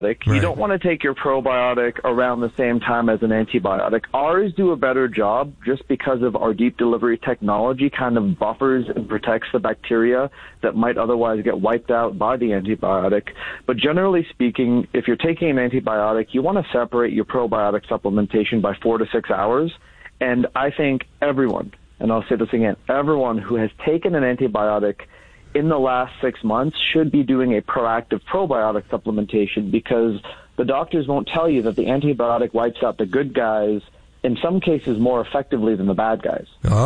You don't want to take your probiotic around the same time as an antibiotic. Ours do a better job just because of our deep delivery technology kind of buffers and protects the bacteria that might otherwise get wiped out by the antibiotic. But generally speaking, if you're taking an antibiotic, you want to separate your probiotic supplementation by 4 to 6 hours. And I think everyone, and I'll say this again, everyone who has taken an antibiotic in the last 6 months should be doing a proactive probiotic supplementation, because the doctors won't tell you that the antibiotic wipes out the good guys, in some cases more effectively than the bad guys.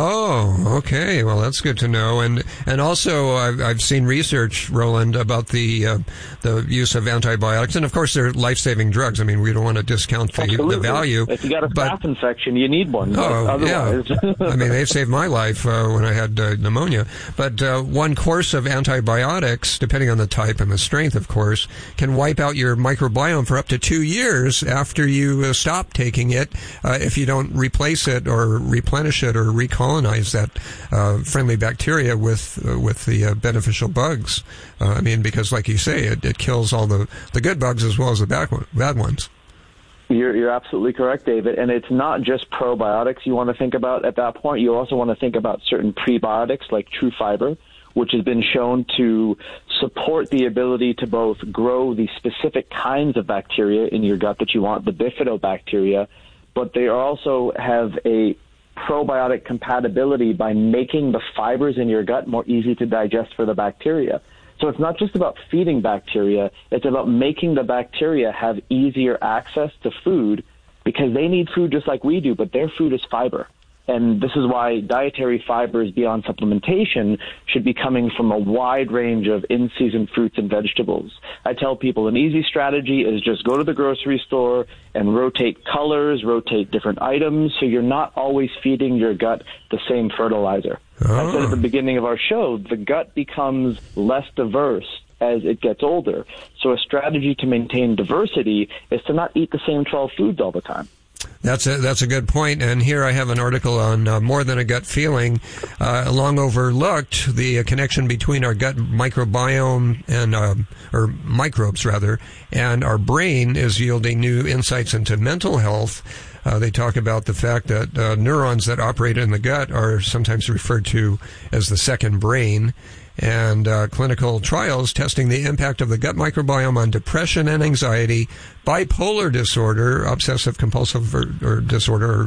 Oh, okay. Well, that's good to know. And also, I've seen research, Roland, about the use of antibiotics, and of course, they're life-saving drugs. I mean, we don't want to discount the value. If you got a staph infection, you need one. Otherwise. Yeah. I mean, they've saved my life when I had pneumonia. But one course of antibiotics, depending on the type and the strength, of course, can wipe out your microbiome for up to 2 years after you stop taking it, if you don't replace it or replenish it or recolonize that friendly bacteria with the beneficial bugs. I mean, because like you say, it kills all the good bugs as well as the bad ones. You're absolutely correct, David. And it's not just probiotics you want to think about at that point. You also want to think about certain prebiotics like True Fiber, which has been shown to support the ability to both grow the specific kinds of bacteria in your gut that you want, the bifidobacteria, but they also have a probiotic compatibility by making the fibers in your gut more easy to digest for the bacteria. So it's not just about feeding bacteria, it's about making the bacteria have easier access to food, because they need food just like we do, but their food is fiber. And this is why dietary fibers beyond supplementation should be coming from a wide range of in-season fruits and vegetables. I tell people an easy strategy is just go to the grocery store and rotate colors, rotate different items, so you're not always feeding your gut the same fertilizer. I said at the beginning of our show, the gut becomes less diverse as it gets older. So a strategy to maintain diversity is to not eat the same 12 foods all the time. That's a good point. And here I have an article on More Than a Gut Feeling, long overlooked, the connection between our gut microbiome and or microbes rather, and our brain is yielding new insights into mental health. They talk about the fact that neurons that operate in the gut are sometimes referred to as the second brain. And clinical trials testing the impact of the gut microbiome on depression and anxiety, bipolar disorder, obsessive compulsive or disorder, or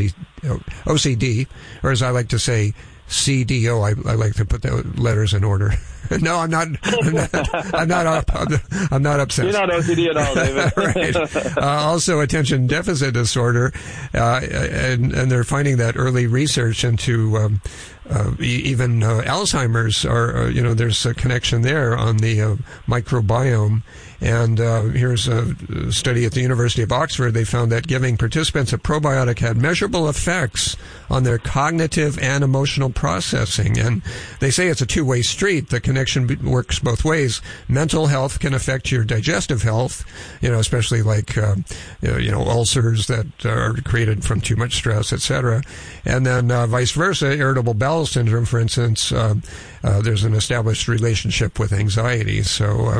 OCD, or as I like to say, CDO. I like to put the letters in order. No, I'm not obsessed. You're not OCD at all, David. Right. Also, attention deficit disorder, and they're finding that early research into even Alzheimer's there's a connection there on the microbiome. And here's a study at the University of Oxford. They found that giving participants a probiotic had measurable effects on their cognitive and emotional processing. And they say it's a two-way street. The connection works both ways. Mental health can affect your digestive health, especially like, ulcers that are created from too much stress, etc. And then vice versa, irritable bowel syndrome, for instance, there's an established relationship with anxiety. So,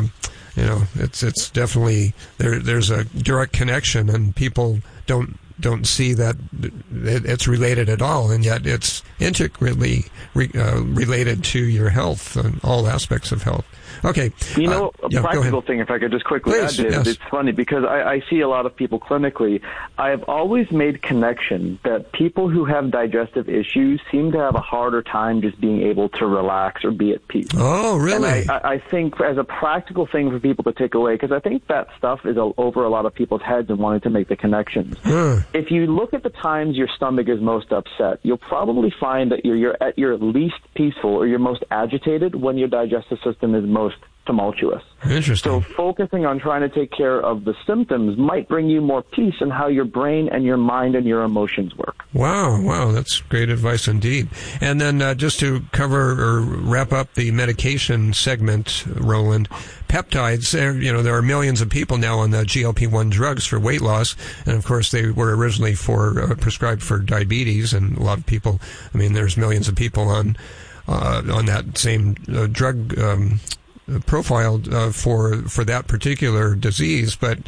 it's definitely there's a direct connection, and people don't see that it's related at all, and yet it's integrally related to your health and all aspects of health. Okay. A practical thing, if I could just quickly add, David, yes. It's funny because I see a lot of people clinically. I have always made connection that people who have digestive issues seem to have a harder time just being able to relax or be at peace. Oh, really? And I think as a practical thing for people to take away, because I think that stuff is over a lot of people's heads and wanting to make the connections. If you look at the times your stomach is most upset, you'll probably find that you're at your least peaceful or you're most agitated when your digestive system is most tumultuous. Interesting. So focusing on trying to take care of the symptoms might bring you more peace in how your brain and your mind and your emotions work. Wow, that's great advice indeed. And then just to cover or wrap up the medication segment, Roland, peptides, there are millions of people now on the GLP-1 drugs for weight loss, and of course they were originally prescribed for diabetes, and a lot of people, there's millions of people on that same drug profiled for that particular disease, but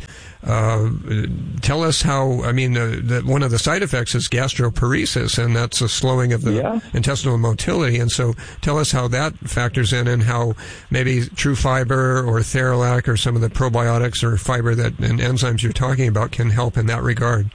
tell us how. I mean, one of the side effects is gastroparesis, and that's a slowing of the intestinal motility. And so, tell us how that factors in, and how maybe True Fiber or Theralac or some of the probiotics or fiber and enzymes you're talking about can help in that regard.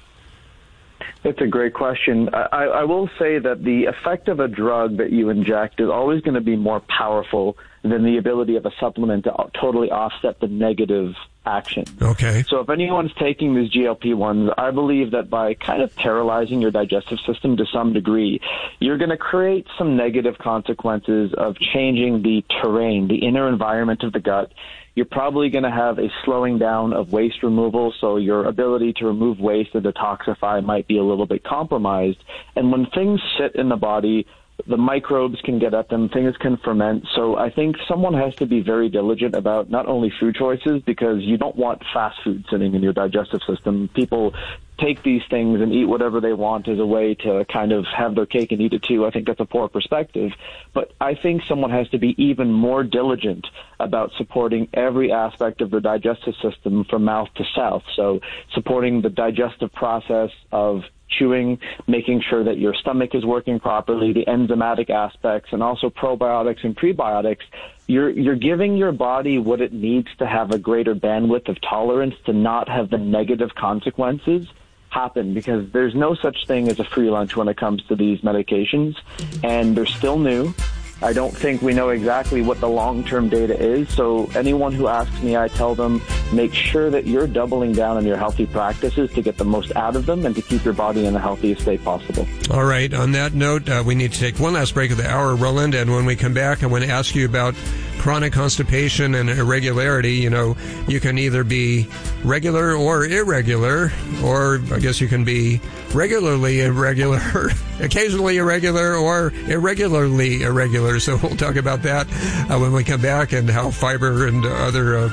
It's a great question. I will say that the effect of a drug that you inject is always going to be more powerful than the ability of a supplement to totally offset the negative action. Okay. So if anyone's taking these GLP-1s, I believe that by kind of paralyzing your digestive system to some degree, you're going to create some negative consequences of changing the terrain, the inner environment of the gut. You're probably going to have a slowing down of waste removal, so your ability to remove waste and detoxify might be a little bit compromised. And when things sit in the body, the microbes can get at them, things can ferment. So I think someone has to be very diligent about not only food choices, because you don't want fast food sitting in your digestive system. People take these things and eat whatever they want as a way to kind of have their cake and eat it too. I think that's a poor perspective. But I think someone has to be even more diligent about supporting every aspect of their digestive system from mouth to south. So supporting the digestive process of chewing, making sure that your stomach is working properly, the enzymatic aspects, and also probiotics and prebiotics. You're giving your body what it needs to have a greater bandwidth of tolerance to not have the negative consequences happen, because there's no such thing as a free lunch when it comes to these medications, and they're still new. I don't think we know exactly what the long-term data is, so anyone who asks me, I tell them, make sure that you're doubling down on your healthy practices to get the most out of them and to keep your body in the healthiest state possible. All right. On that note, we need to take one last break of the hour, Roland, and when we come back, I want to ask you about chronic constipation and irregularity. You know, you can either be regular or irregular, or I guess you can be regularly irregular, occasionally irregular, or irregularly irregular. So we'll talk about that when we come back, and how fiber and other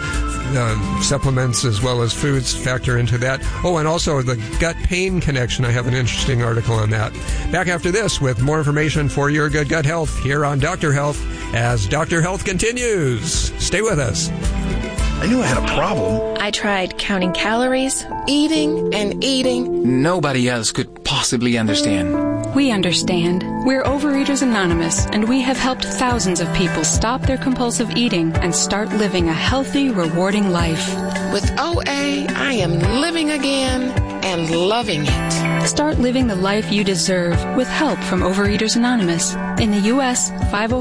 supplements as well as foods factor into that. Oh, and also the gut pain connection. I have an interesting article on that. Back after this with more information for your good gut health here on Dr. Health as Dr. Health continues. Stay with us. I knew I had a problem. I tried counting calories, eating and eating. Nobody else could possibly understand. We understand. We're Overeaters Anonymous, and we have helped thousands of people stop their compulsive eating and start living a healthy, rewarding life. With OA, I am living again and loving it. Start living the life you deserve with help from Overeaters Anonymous. In the U.S.,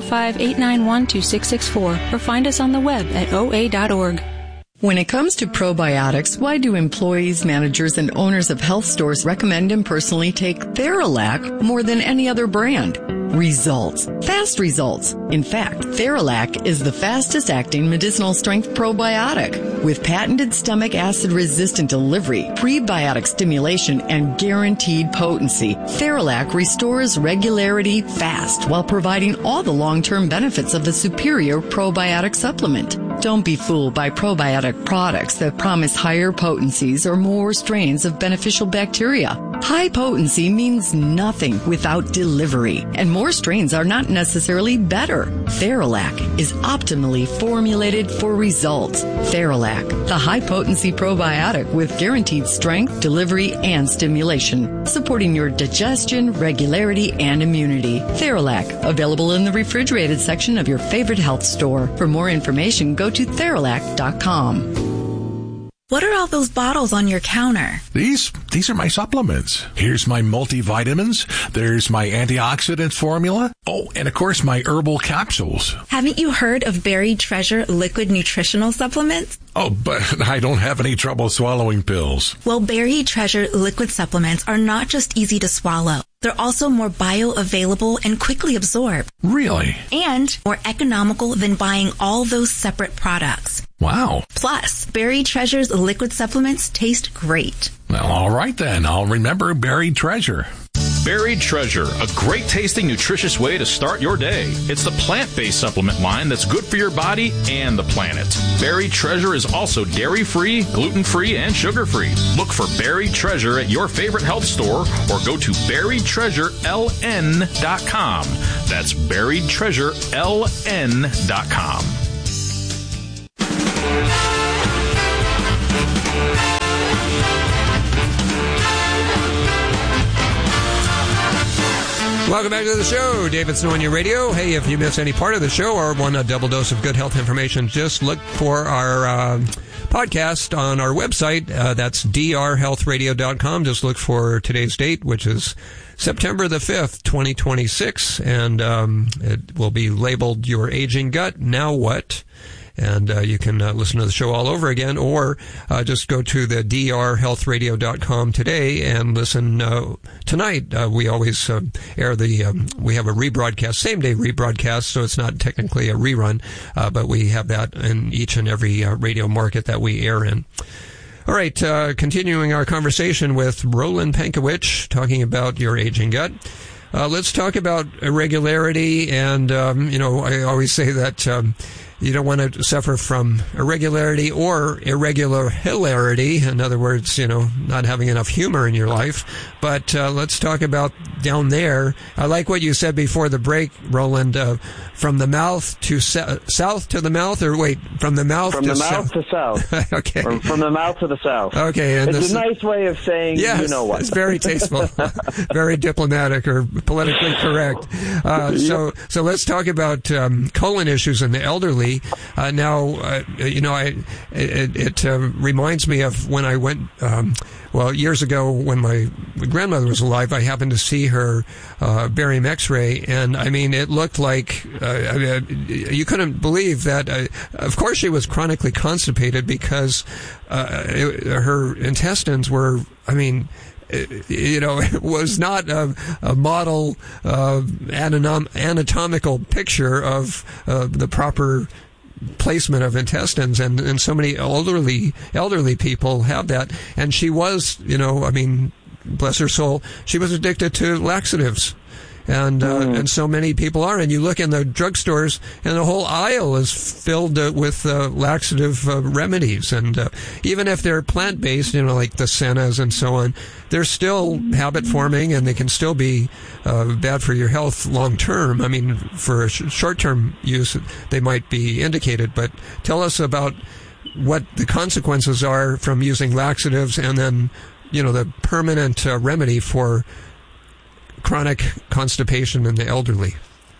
505-891-2664, or find us on the web at oa.org. When it comes to probiotics, why do employees, managers, and owners of health stores recommend and personally take Theralac more than any other brand? Results. Fast results. In fact, Theralac is the fastest acting medicinal strength probiotic. With patented stomach acid resistant delivery, prebiotic stimulation, and guaranteed potency, Theralac restores regularity fast while providing all the long-term benefits of the superior probiotic supplement. Don't be fooled by probiotic products that promise higher potencies or more strains of beneficial bacteria. High potency means nothing without delivery, and more strains are not necessarily better. Theralac is optimally formulated for results. Theralac, the high-potency probiotic with guaranteed strength, delivery, and stimulation, supporting your digestion, regularity, and immunity. Theralac, available in the refrigerated section of your favorite health store. For more information, go to Theralac.com. What are all those bottles on your counter? These are my supplements. Here's my multivitamins. There's my antioxidant formula. Oh, and of course my herbal capsules. Haven't you heard of Buried Treasure liquid nutritional supplements? Oh, but I don't have any trouble swallowing pills. Well, Buried Treasure liquid supplements are not just easy to swallow. They're also more bioavailable and quickly absorbed. Really? And more economical than buying all those separate products. Wow. Plus, Buried Treasure's liquid supplements taste great. Well, all right then. I'll remember Buried Treasure. Buried Treasure, a great tasting, nutritious way to start your day. It's the plant-based supplement line that's good for your body and the planet. Buried Treasure is also dairy-free, gluten-free, and sugar-free. Look for Buried Treasure at your favorite health store or go to buriedtreasureln.com. That's buriedtreasureln.com. Welcome back to the show, David Snow on your radio. Hey, if you miss any part of the show or want a double dose of good health information, just look for our podcast on our website. That's drhealthradio.com. Just look for today's date, which is September the 5th, 2026, and it will be labeled Your Aging Gut, Now What? And you can listen to the show all over again, or just go to the drhealthradio.com today and listen tonight. We always air we have a rebroadcast, same-day rebroadcast, so it's not technically a rerun, but we have that in each and every radio market that we air in. All right, continuing our conversation with Roland Pankowicz, talking about your aging gut. Let's talk about irregularity, and, I always say that you don't want to suffer from irregularity or irregular hilarity. In other words, not having enough humor in your life. But let's talk about down there. I like what you said before the break, Roland. From the mouth to south to the mouth, or wait, from the mouth from to the mouth south. to south. Okay. Or from the mouth to the south. Okay, and it's a nice way of saying yes, you know what. It's very tasteful, very diplomatic or politically correct. So let's talk about colon issues in the elderly. It reminds me of when I went, years ago when my grandmother was alive. I happened to see her barium X-ray, and I mean, it looked like you couldn't believe that. Of course, she was chronically constipated because her intestines were. I mean. It was not a model anatomical picture of the proper placement of intestines, and so many elderly people have that. And she was, bless her soul, she was addicted to laxatives. And so many people are. And you look in the drugstores, and the whole aisle is filled with laxative remedies. And even if they're plant-based, like the Sennas and so on, they're still habit-forming, and they can still be bad for your health long-term. I mean, for short-term use, they might be indicated. But tell us about what the consequences are from using laxatives, and then, the permanent remedy for chronic constipation in the elderly.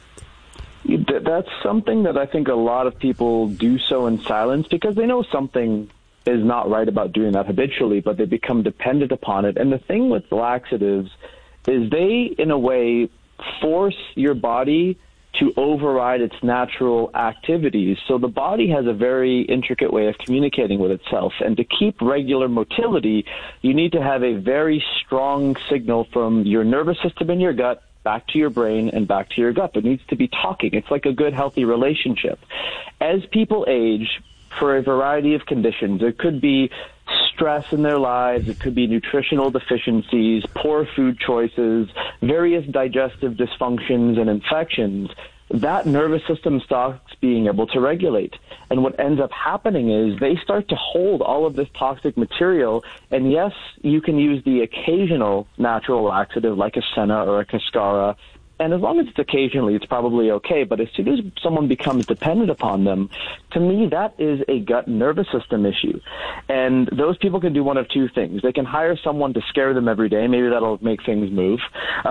That's something that I think a lot of people do so in silence because they know something is not right about doing that habitually, but they become dependent upon it. And the thing with laxatives is they, in a way, force your body to override its natural activities. So the body has a very intricate way of communicating with itself. And to keep regular motility, you need to have a very strong signal from your nervous system in your gut back to your brain and back to your gut. There needs to be talking. It's like a good, healthy relationship. As people age, for a variety of conditions, it could be stress in their lives, it could be nutritional deficiencies, poor food choices, various digestive dysfunctions and infections, that nervous system stops being able to regulate. And what ends up happening is they start to hold all of this toxic material, and yes, you can use the occasional natural laxative like a Senna or a Cascara, and as long as it's occasionally, it's probably okay. But as soon as someone becomes dependent upon them, to me, that is a gut nervous system issue. And those people can do one of two things. They can hire someone to scare them every day. Maybe that'll make things move.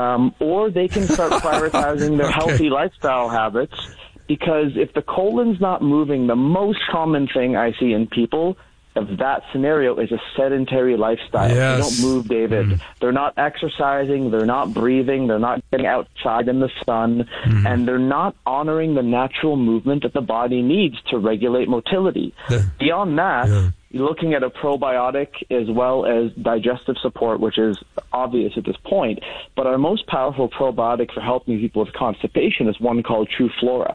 Or they can start prioritizing their healthy lifestyle habits. Because if the colon's not moving, the most common thing I see in people of that scenario is a sedentary lifestyle. Yes. They don't move, David. They're not exercising. They're not breathing. They're not getting outside in the sun. And they're not honoring the natural movement that the body needs to regulate motility. Beyond that, you're looking at a probiotic as well as digestive support, which is obvious at this point. But our most powerful probiotic for helping people with constipation is one called True Flora.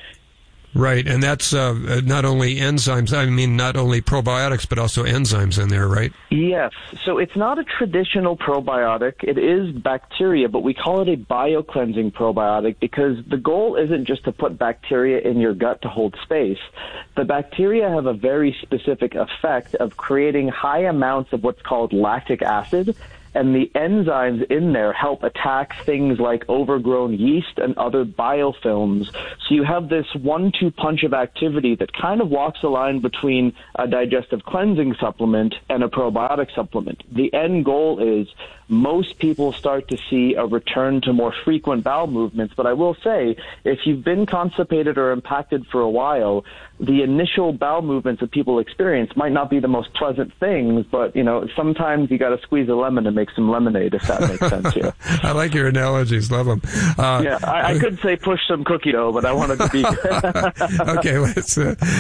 Right, and that's not only enzymes, not only probiotics, but also enzymes in there, right? Yes, so it's not a traditional probiotic. It is bacteria, but we call it a biocleansing probiotic because the goal isn't just to put bacteria in your gut to hold space. The bacteria have a very specific effect of creating high amounts of what's called lactic acid, And the enzymes in there help attack things like overgrown yeast and other biofilms. So you have this 1-2 punch of activity that kind of walks the line between a digestive cleansing supplement and a probiotic supplement. The end goal is most people start to see a return to more frequent bowel movements. But I will say, if you've been constipated or impacted for a while, the initial bowel movements that people experience might not be the most pleasant things, but, sometimes you got to squeeze a lemon to make some lemonade, if that makes sense here. I like your analogies. Love them. I could say push some cookie dough, but I wanted to be Okay, let's,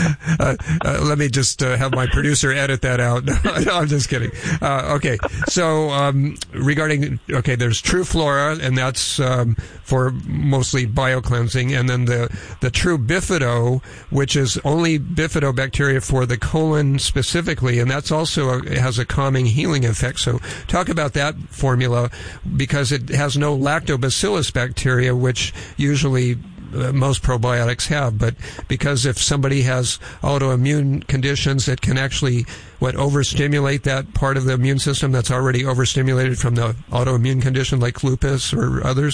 let me just have my producer edit that out. No, I'm just kidding. Okay, so regarding, there's True Flora, and that's for mostly biocleansing, and then the True Bifido, which is only bifidobacteria for the colon specifically, and that's also has a calming, healing effect. So talk about that formula, because it has no lactobacillus bacteria, which usually most probiotics have. But because if somebody has autoimmune conditions, it can actually overstimulate that part of the immune system that's already overstimulated from the autoimmune condition, like lupus or other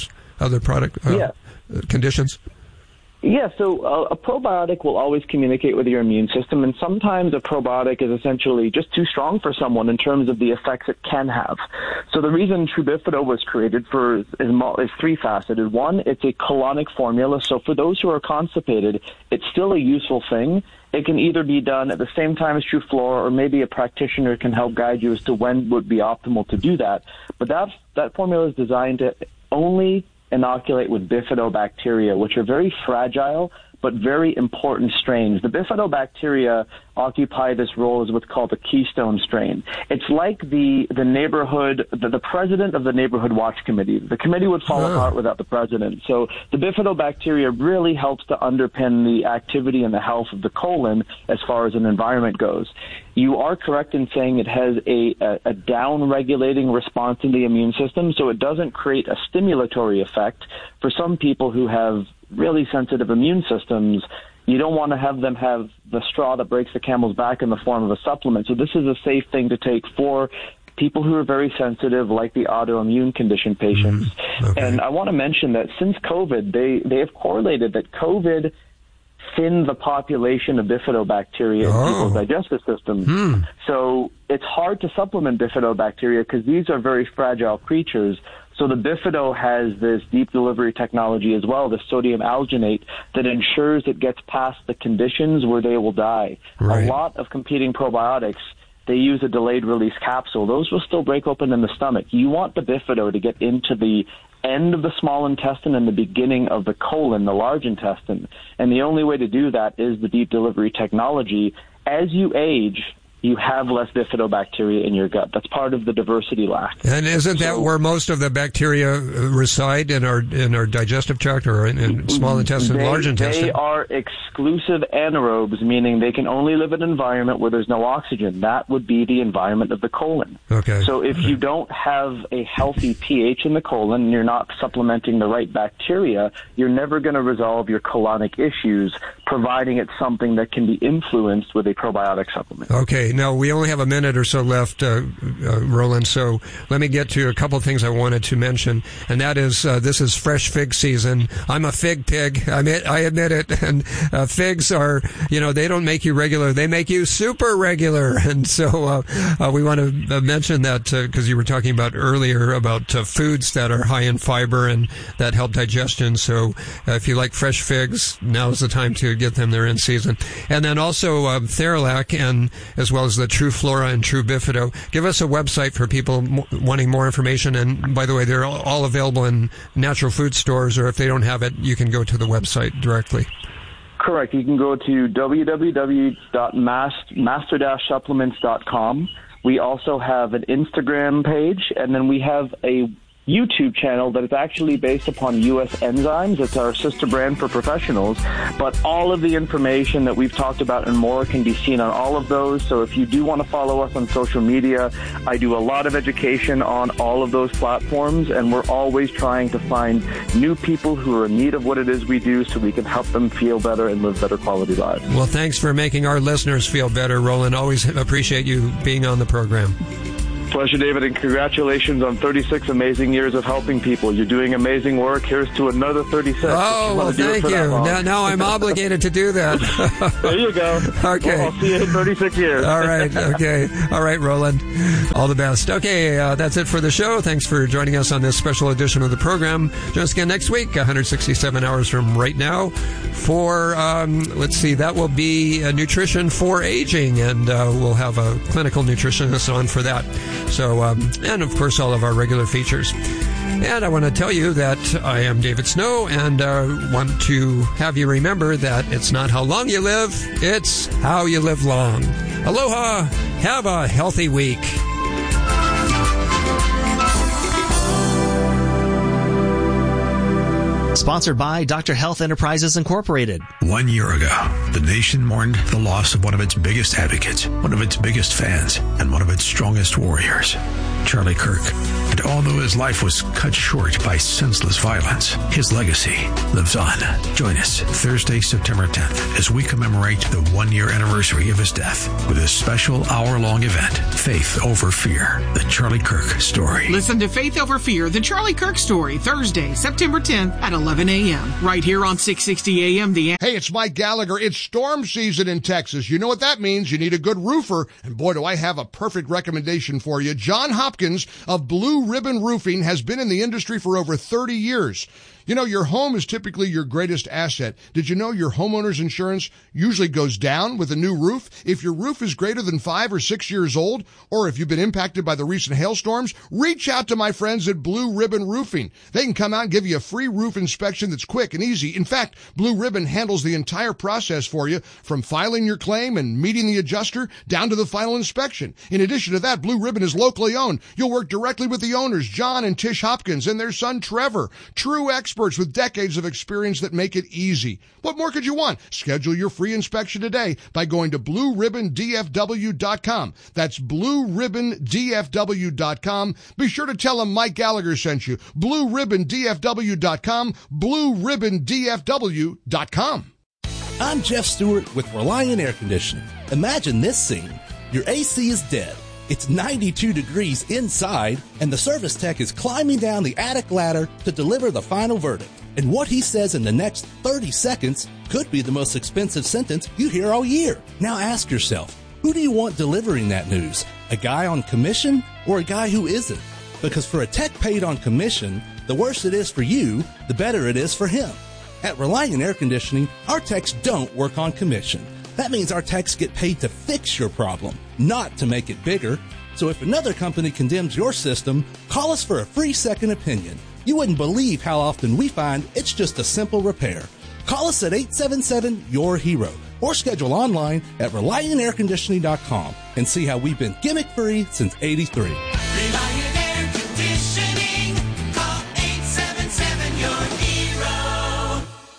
conditions. Yeah, so a probiotic will always communicate with your immune system, and sometimes a probiotic is essentially just too strong for someone in terms of the effects it can have. So the reason True Bifido was created is three-faceted. One, it's a colonic formula, so for those who are constipated, it's still a useful thing. It can either be done at the same time as True Flora, or maybe a practitioner can help guide you as to when would be optimal to do that. But that formula is designed to only inoculate with bifidobacteria, which are very fragile but very important strains. The bifidobacteria occupy this role as what's called a keystone strain. It's like the president of the neighborhood watch committee. The committee would fall apart without the president. So the bifidobacteria really helps to underpin the activity and the health of the colon as far as an environment goes. You are correct in saying it has a down-regulating response in the immune system, so it doesn't create a stimulatory effect. For some people who have really sensitive immune systems, you don't want to have them have the straw that breaks the camel's back in the form of a supplement. So this is a safe thing to take for people who are very sensitive, like the autoimmune condition patients. Okay. And I want to mention that since COVID, they have correlated that COVID thinned the population of bifidobacteria in people's digestive system. So it's hard to supplement bifidobacteria because these are very fragile creatures. So the Bifido has this deep delivery technology as well, the sodium alginate, that ensures it gets past the conditions where they will die. Right. A lot of competing probiotics, they use a delayed release capsule. Those will still break open in the stomach. You want the Bifido to get into the end of the small intestine and the beginning of the colon, the large intestine. And the only way to do that is the deep delivery technology. As you age, you have less bifidobacteria in your gut. That's part of the diversity lack. And isn't that where most of the bacteria reside, in our digestive tract, or in small intestine, large intestine? They are exclusive anaerobes, meaning they can only live in an environment where there's no oxygen. That would be the environment of the colon. Okay. So if you don't have a healthy pH in the colon and you're not supplementing the right bacteria, you're never going to resolve your colonic issues, providing it's something that can be influenced with a probiotic supplement. Okay. Now, we only have a minute or so left, Roland, so let me get to a couple things I wanted to mention, and that is this is fresh fig season. I'm a fig pig. I admit it. And figs are, they don't make you regular. They make you super regular. And so we want to mention that because you were talking about earlier about foods that are high in fiber and that help digestion. So if you like fresh figs, now's the time to get them. They're in season. And then also Theralac, and as well as the True Flora and True Bifido. Give us a website for people wanting more information. And by the way, they're all available in natural food stores, or if they don't have it, you can go to the website directly. Correct. You can go to www.master-supplements.com. We also have an Instagram page, and then we have a YouTube channel that is actually based upon US Enzymes. It's our sister brand for professionals, but all of the information that we've talked about and more can be seen on all of those. So if you do want to follow us on social media, I do a lot of education on all of those platforms, and we're always trying to find new people who are in need of what it is we do so we can help them feel better and live better quality lives. Well, thanks for making our listeners feel better, Roland. Always appreciate you being on the program. Pleasure, David, and congratulations on 36 amazing years of helping people. You're doing amazing work. Here's to another 36. Oh, well, thank you. Now I'm obligated to do that. There you go. Okay. Well, I'll see you in 36 years. All right. Okay. All right, Roland. All the best. Okay, that's it for the show. Thanks for joining us on this special edition of the program. Join us again next week, 167 hours from right now, for, let's see, that will be Nutrition for Aging, and we'll have a clinical nutritionist on for that. So, and of course, all of our regular features. And I want to tell you that I am David Snow, and want to have you remember that it's not how long you live, it's how you live long. Aloha. Have a healthy week. Sponsored by Dr. Health Enterprises Incorporated. 1 year ago, the nation mourned the loss of one of its biggest advocates, one of its biggest fans, and one of its strongest warriors, Charlie Kirk. And although his life was cut short by senseless violence, his legacy lives on. Join us Thursday, September 10th, as we commemorate the 1 year anniversary of his death with a special hour-long event, Faith Over Fear, the Charlie Kirk Story. Listen to Faith Over Fear, the Charlie Kirk Story, Thursday, September 10th at 11 a.m. right here on 660 a.m. Hey, it's Mike Gallagher. It's storm season in Texas. You know what that means. You need a good roofer. And boy, do I have a perfect recommendation for you. John Hopkins of Blue Ribbon Roofing has been in the industry for over 30 years. You know, your home is typically your greatest asset. Did you know your homeowner's insurance usually goes down with a new roof? If your roof is greater than 5 or 6 years old, or if you've been impacted by the recent hailstorms, reach out to my friends at Blue Ribbon Roofing. They can come out and give you a free roof inspection that's quick and easy. In fact, Blue Ribbon handles the entire process for you, from filing your claim and meeting the adjuster down to the final inspection. In addition to that, Blue Ribbon is locally owned. You'll work directly with the owners, John and Tish Hopkins, and their son, Trevor. True experts with decades of experience that make it easy. What more could you want? Schedule your free inspection today by going to BlueRibbonDFW.com. That's BlueRibbonDFW.com. Be sure to tell them Mike Gallagher sent you. BlueRibbonDFW.com. BlueRibbonDFW.com. I'm Jeff Stewart with Reliant Air Conditioning. Imagine this scene. Your AC is dead. It's 92 degrees inside, and the service tech is climbing down the attic ladder to deliver the final verdict. And what he says in the next 30 seconds could be the most expensive sentence you hear all year. Now ask yourself, who do you want delivering that news? A guy on commission or a guy who isn't? Because for a tech paid on commission, the worse it is for you, the better it is for him. At Reliant Air Conditioning, our techs don't work on commission. That means our techs get paid to fix your problem, not to make it bigger. So if another company condemns your system, call us for a free second opinion. You wouldn't believe how often we find it's just a simple repair. Call us at 877-YOUR-HERO or schedule online at ReliantAirConditioning.com and see how we've been gimmick-free since '83. Reliant Air Conditioning. Call 877-YOUR-HERO.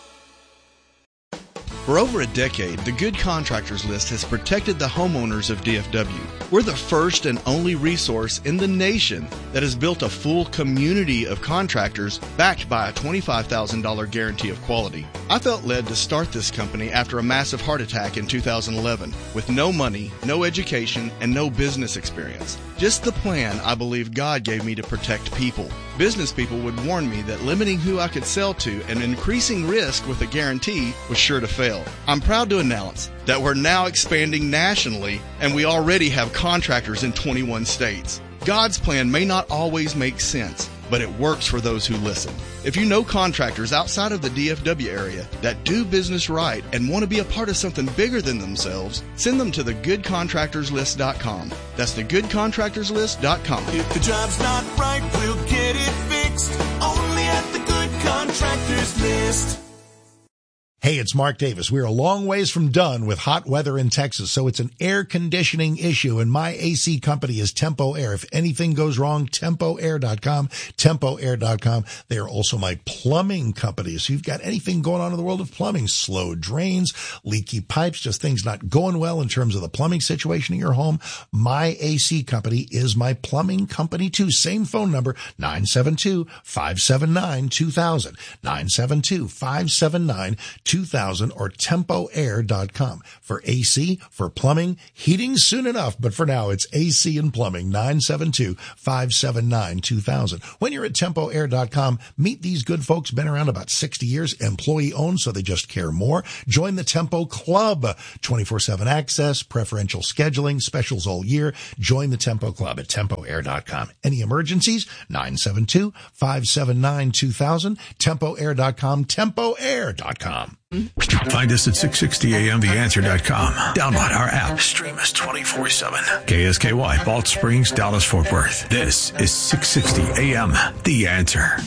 For over a decade, the Good Contractors List has protected the homeowners of DFW. We're the first and only resource in the nation that has built a full community of contractors backed by a $25,000 guarantee of quality. I felt led to start this company after a massive heart attack in 2011 with no money, no education, and no business experience. Just the plan I believe God gave me to protect people. Business people would warn me that limiting who I could sell to and increasing risk with a guarantee was sure to fail. I'm proud to announce that we're now expanding nationally, and we already have contractors in 21 states. God's plan may not always make sense, but it works for those who listen. If you know contractors outside of the DFW area that do business right and want to be a part of something bigger than themselves, send them to thegoodcontractorslist.com. That's thegoodcontractorslist.com. If the job's not right, we'll get it fixed. Only at the Good Contractors List. Hey, it's Mark Davis. We're a long ways from done with hot weather in Texas, so it's an air conditioning issue, and my AC company is Tempo Air. If anything goes wrong, TempoAir.com, TempoAir.com. They are also my plumbing company. So you've got anything going on in the world of plumbing, slow drains, leaky pipes, just things not going well in terms of the plumbing situation in your home, my AC company is my plumbing company too. Same phone number, 972-579-2000, 972-579-2000. 2000 or TempoAir.com. For AC, for plumbing, heating soon enough, but for now it's AC and plumbing, 972-579-2000. When you're at TempoAir.com, meet these good folks, been around about 60 years, employee owned, so they just care more. Join the Tempo Club, 24/7 access, preferential scheduling, specials all year. Join the Tempo Club at TempoAir.com. Any emergencies? 972-579-2000, TempoAir.com, TempoAir.com. Find us at 660amtheanswer.com. Download our app. Stream us 24/7. KSKY, Balch Springs, Dallas, Fort Worth. This is 660 AM, The Answer.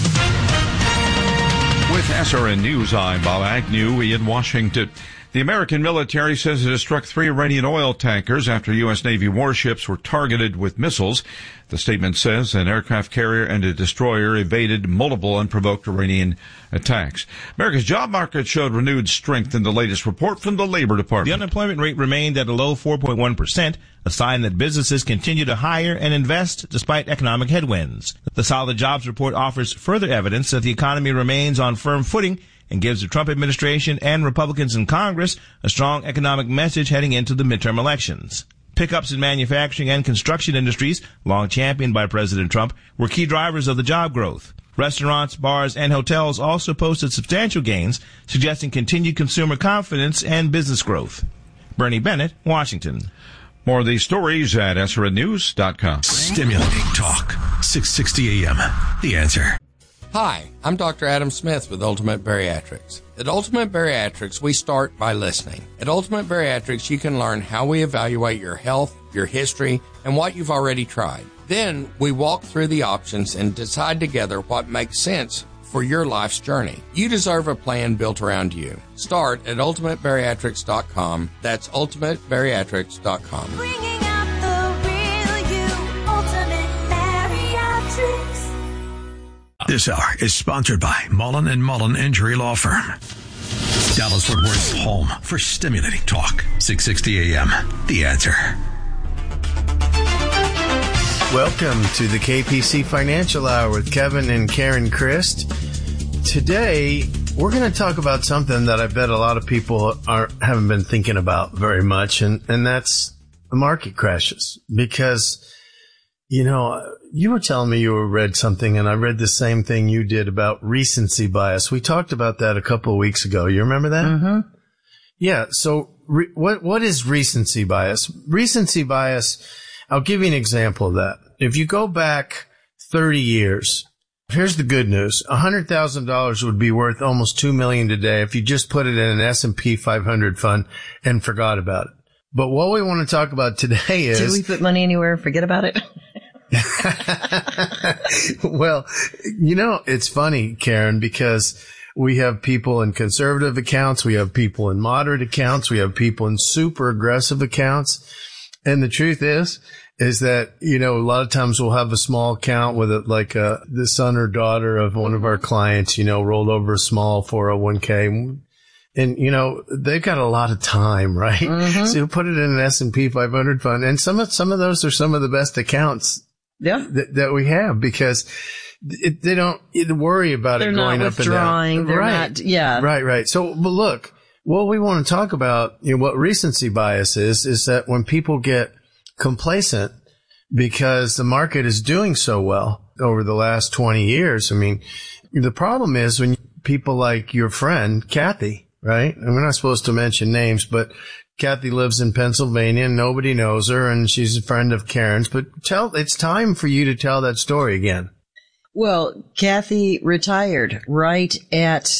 With SRN News, I'm Bob Agnew in Washington. The American military says it has struck 3 Iranian oil tankers after U.S. Navy warships were targeted with missiles. The statement says an aircraft carrier and a destroyer evaded multiple unprovoked Iranian attacks. America's job market showed renewed strength in the latest report from the Labor Department. The unemployment rate remained at a low 4.1%, a sign that businesses continue to hire and invest despite economic headwinds. The solid jobs report offers further evidence that the economy remains on firm footing and gives the Trump administration and Republicans in Congress a strong economic message heading into the midterm elections. Pickups in manufacturing and construction industries, long championed by President Trump, were key drivers of the job growth. Restaurants, bars, and hotels also posted substantial gains, suggesting continued consumer confidence and business growth. Bernie Bennett, Washington. More of these stories at SRNnews.com. Stimulating talk. 660 AM. The Answer. Hi, I'm Dr. Adam Smith with Ultimate Bariatrics. At Ultimate Bariatrics, we start by listening. At Ultimate Bariatrics, you can learn how we evaluate your health, your history, and what you've already tried. Then we walk through the options and decide together what makes sense for your life's journey. You deserve a plan built around you. Start at ultimatebariatrics.com. That's ultimatebariatrics.com. Bringing out the real you, Ultimate Bariatrics. This hour is sponsored by Mullen & Mullen Injury Law Firm. Dallas Fort Worth's home for stimulating talk. 660 AM. The Answer. Welcome to the KPC Financial Hour with Kevin and Karen Christ. Today, we're going to talk about something that I bet a lot of people haven't been thinking about very much, and that's the market crashes. Because, you know, you were telling me you read something, and I read the same thing you did about recency bias. We talked about that a couple of weeks ago. You remember that? Mm-hmm. Yeah. So what is recency bias? Recency bias, I'll give you an example of that. If you go back 30 years, here's the good news. $100,000 would be worth almost $2 million today if you just put it in an S&P 500 fund and forgot about it. But what we want to talk about today is... Do we put money anywhere and forget about it? Well, you know, it's funny, Karen, because we have people in conservative accounts, we have people in moderate accounts, we have people in super aggressive accounts. And the truth is that, you know, a lot of times we'll have a small account with the son or daughter of one of our clients, you know, rolled over a small 401k. And, you know, they've got a lot of time, right? Mm-hmm. So you put it in an S&P 500 fund. And some of those are some of the best accounts that we have, because they don't worry about it going up and down. They're not, yeah. Right. So, but look, what we want to talk about, you know, what recency bias is that when people get complacent because the market is doing so well over the last 20 years. I mean, the problem is when people like your friend, Kathy, right? And we're not supposed to mention names, but Kathy lives in Pennsylvania and nobody knows her, and she's a friend of Karen's. But it's time for you to tell that story again. Well, Kathy retired right at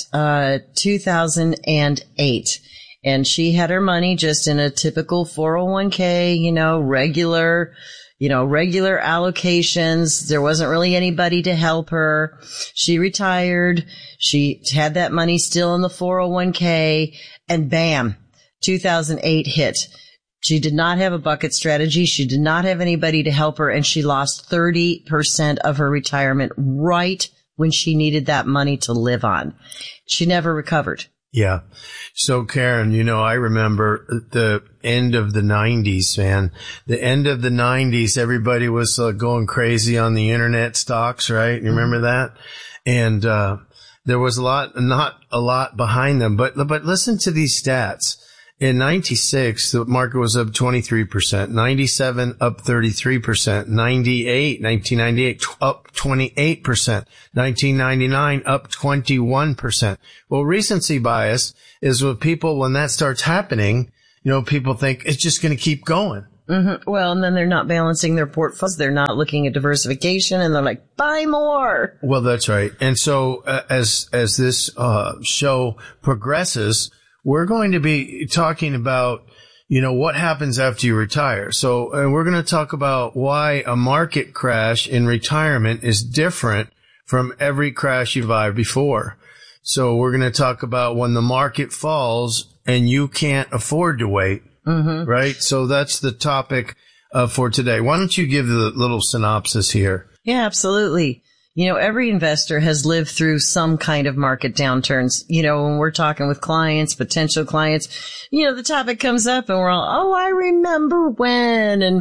2008. And she had her money just in a typical 401k, regular allocations. There wasn't really anybody to help her. She retired. She had that money still in the 401k, and bam, 2008 hit. She did not have a bucket strategy. She did not have anybody to help her, and she lost 30% of her retirement right when she needed that money to live on. She never recovered. Yeah. So, Karen, I remember the end of the 90s, man. The end of the 90s, everybody was going crazy on the internet stocks, right? You remember that? And There was not a lot behind them, but listen to these stats. In 96, the market was up 23%, 97 up 33%, 1998 up 28%, 1999 up 21%. Well, recency bias is when that starts happening, people think it's just going to keep going. Mm-hmm. Well, and then they're not balancing their portfolios. They're not looking at diversification, and they're like, buy more. Well, that's right. And so as this show progresses, we're going to be talking about, what happens after you retire. So we're going to talk about why a market crash in retirement is different from every crash you've had before. So we're going to talk about when the market falls and you can't afford to wait. Mm-hmm. Right? So that's the topic for today. Why don't you give the little synopsis here? Yeah, absolutely. Every investor has lived through some kind of market downturns. When we're talking with clients, potential clients, the topic comes up and we're all, I remember when. And,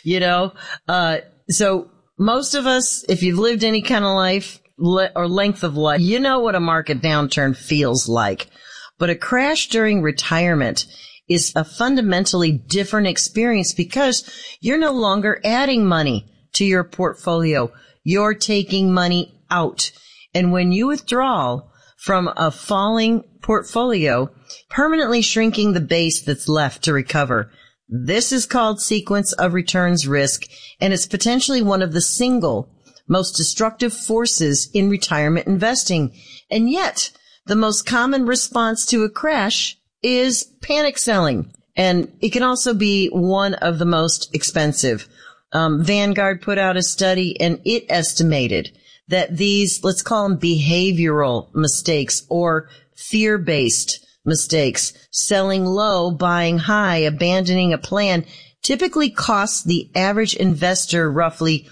so most of us, if you've lived any kind of life or length of life, you know what a market downturn feels like. But a crash during retirement is a fundamentally different experience because you're no longer adding money to your portfolio. You're taking money out. And when you withdraw from a falling portfolio, permanently shrinking the base that's left to recover. This is called sequence of returns risk, and it's potentially one of the single most destructive forces in retirement investing. And yet, the most common response to a crash is panic selling. And it can also be one of the most expensive. Vanguard put out a study and it estimated that these, let's call them behavioral mistakes or fear-based mistakes, selling low, buying high, abandoning a plan, typically costs the average investor roughly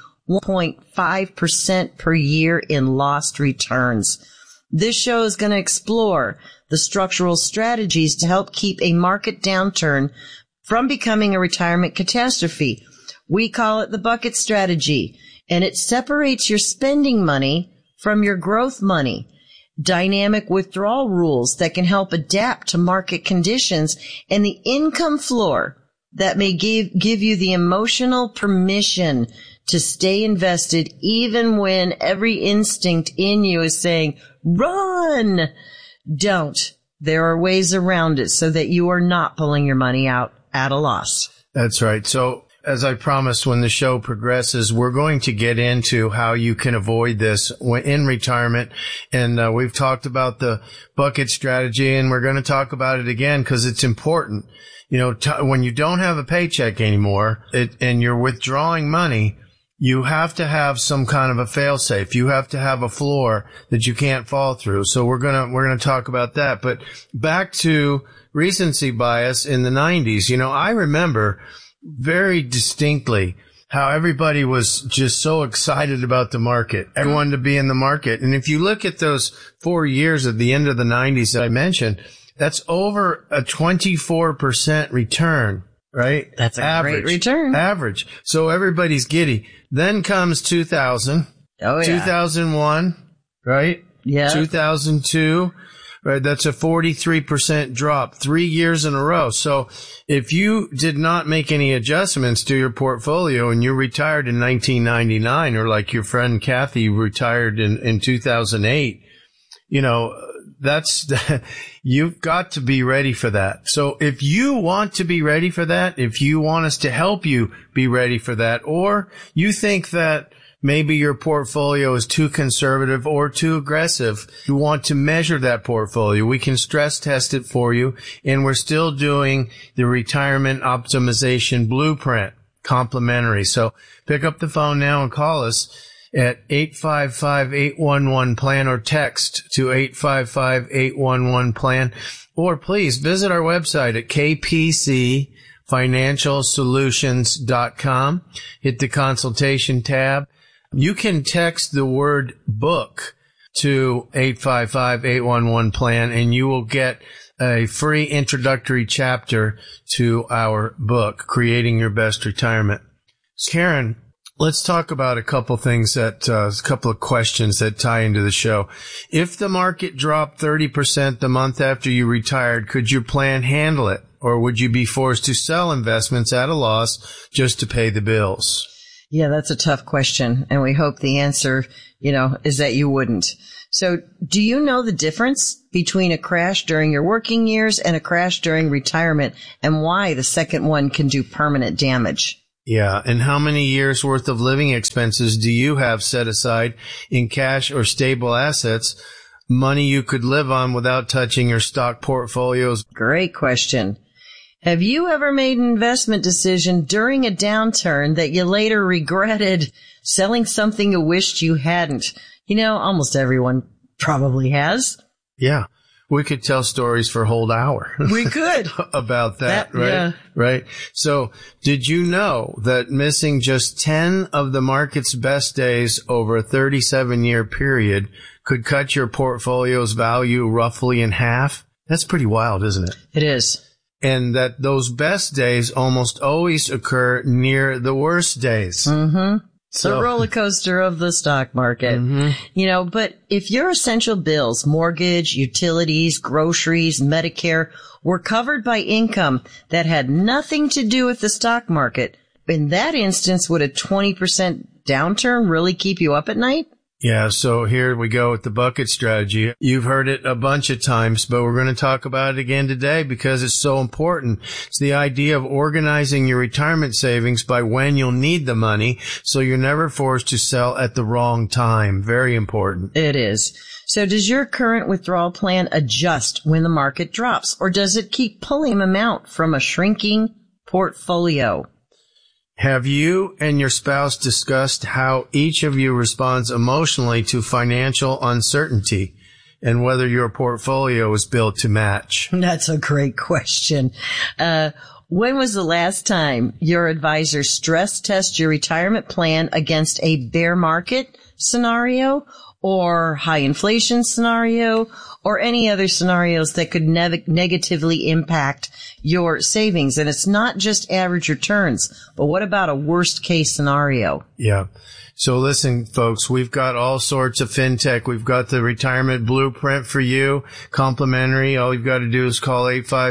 1.5% per year in lost returns. This show is going to explore the structural strategies to help keep a market downturn from becoming a retirement catastrophe. We call it the bucket strategy, and it separates your spending money from your growth money. Dynamic withdrawal rules that can help adapt to market conditions, and the income floor that may give you the emotional permission to stay invested even when every instinct in you is saying, run! Don't. There are ways around it so that you are not pulling your money out at a loss. That's right. So, as I promised, when the show progresses, we're going to get into how you can avoid this in retirement. And we've talked about the bucket strategy, and we're going to talk about it again because it's important. When you don't have a paycheck anymore and you're withdrawing money, you have to have some kind of a fail-safe. You have to have a floor that you can't fall through. So we're gonna talk about that. But back to recency bias in the 90s. I remember very distinctly how everybody was just so excited about the market. Everyone to be in the market. And if you look at those 4 years at the end of the 90s that I mentioned, that's over a 24% return. Right? That's a great return. Average. So everybody's giddy. Then comes 2000. Oh, yeah. 2001. Right? Yeah. 2002. Right? That's a 43% drop. 3 years in a row. So if you did not make any adjustments to your portfolio and you retired in 1999, or like your friend Kathy retired in 2008, you've got to be ready for that. So if you want to be ready for that, if you want us to help you be ready for that, or you think that maybe your portfolio is too conservative or too aggressive, you want to measure that portfolio, we can stress test it for you. And we're still doing the retirement optimization blueprint complimentary. So pick up the phone now and call us at 855-811-PLAN or text to 855-811-PLAN. Or please visit our website at kpcfinancialsolutions.com. Hit the consultation tab. You can text the word book to 855-811-PLAN and you will get a free introductory chapter to our book, Creating Your Best Retirement. Karen, Let's talk about a couple things a couple of questions that tie into the show. If the market dropped 30% the month after you retired, could your plan handle it? Or would you be forced to sell investments at a loss just to pay the bills? Yeah, that's a tough question. And we hope the answer, is that you wouldn't. So do you know the difference between a crash during your working years and a crash during retirement, and why the second one can do permanent damage? Yeah, and how many years worth of living expenses do you have set aside in cash or stable assets, money you could live on without touching your stock portfolios? Great question. Have you ever made an investment decision during a downturn that you later regretted selling something you wished you hadn't? Almost everyone probably has. Yeah. We could tell stories for a whole hour. We could. About that, right? Yeah. Right. So did you know that missing just 10 of the market's best days over a 37-year period could cut your portfolio's value roughly in half? That's pretty wild, isn't it? It is. And that those best days almost always occur near the worst days. Mm-hmm. The roller coaster of the stock market. Mm-hmm. But if your essential bills, mortgage, utilities, groceries, Medicare, were covered by income that had nothing to do with the stock market, in that instance, would a 20% downturn really keep you up at night? Yeah, so here we go with the bucket strategy. You've heard it a bunch of times, but we're going to talk about it again today because it's so important. It's the idea of organizing your retirement savings by when you'll need the money so you're never forced to sell at the wrong time. Very important. It is. So does your current withdrawal plan adjust when the market drops, or does it keep pulling them out from a shrinking portfolio? Have you and your spouse discussed how each of you responds emotionally to financial uncertainty and whether your portfolio is built to match? That's a great question. When was the last time your advisor stress tested your retirement plan against a bear market scenario or high inflation scenario or any other scenarios that could negatively impact your savings? And it's not just average returns, but what about a worst case scenario? Yeah. So listen, folks, we've got all sorts of fintech. We've got the retirement blueprint for you, complimentary. All you've got to do is call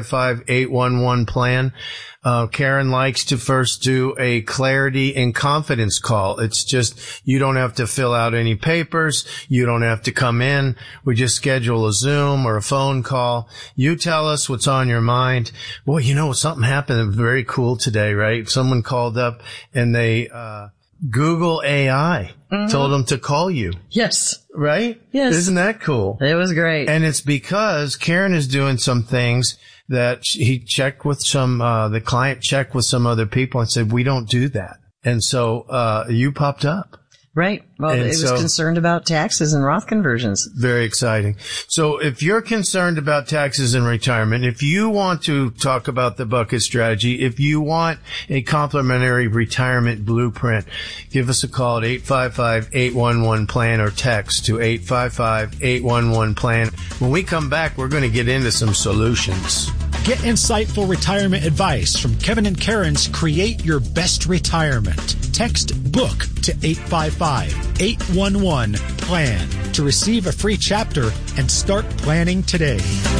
855-811-PLAN. Karen likes to first do a clarity and confidence call. It's just, you don't have to fill out any papers. You don't have to come in. We just schedule a Zoom or a phone call. You tell us what's on your mind. Well, something happened very cool today, right? Someone called up and they, Google AI told them to call you. Yes. Right? Yes. Isn't that cool? It was great. And it's because Karen is doing some things that he checked with the client checked with some other people and said, we don't do that. And so, you popped up. Right. Well, it was concerned about taxes and Roth conversions. Very exciting. So if you're concerned about taxes and retirement, if you want to talk about the bucket strategy, if you want a complimentary retirement blueprint, give us a call at 855-811-PLAN or text to 855-811-PLAN. When we come back, we're going to get into some solutions. Get insightful retirement advice from Kevin and Karen's Create Your Best Retirement. Text BOOK to 855-811-PLAN to receive a free chapter and start planning today.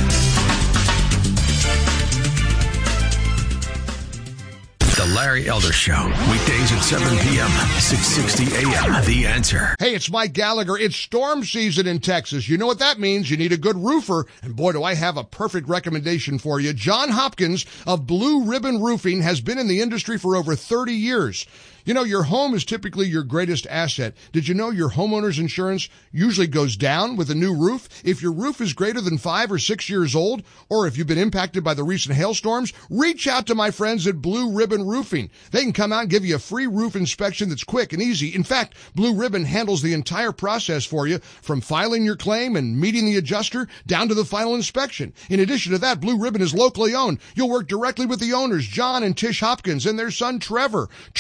The Larry Elder Show, weekdays at 7 p.m., 660 a.m. The Answer. Hey, it's Mike Gallagher. It's storm season in Texas. You know what that means. You need a good roofer. And boy, do I have a perfect recommendation for you. John Hopkins of Blue Ribbon Roofing has been in the industry for over 30 years. Your home is typically your greatest asset. Did you know your homeowner's insurance usually goes down with a new roof? If your roof is greater than 5 or 6 years old, or if you've been impacted by the recent hailstorms, reach out to my friends at Blue Ribbon Roofing. They can come out and give you a free roof inspection that's quick and easy. In fact, Blue Ribbon handles the entire process for you, from filing your claim and meeting the adjuster down to the final inspection. In addition to that, Blue Ribbon is locally owned. You'll work directly with the owners, John and Tish Hopkins, and their son, Trevor. True experts